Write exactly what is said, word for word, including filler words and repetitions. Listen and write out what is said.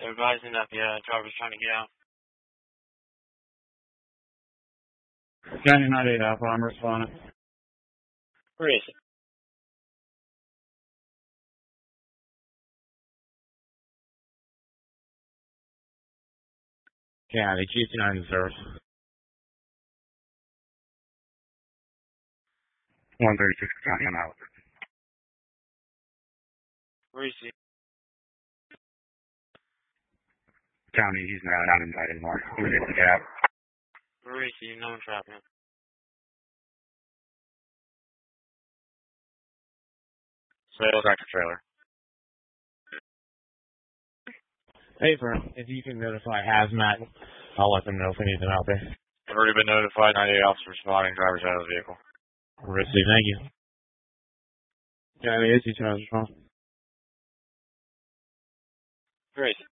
They're advising that the uh, driver's trying to get out. County ninety-eight Alpha, I'm responding. Where is it? County, G T nine in service. one thirty-six County, I'm out. Where is he? County, he's not, not inside anymore. He was able to get out. Where is he? No entrapment. Sales tractor trailer. Hey, firm, if you can notify Hazmat, I'll let them know if we need them out there. I've already been notified. ninety-eight officers responding. Drivers out of the vehicle. Receive, thank you. County, G T nine is responding. Where is it?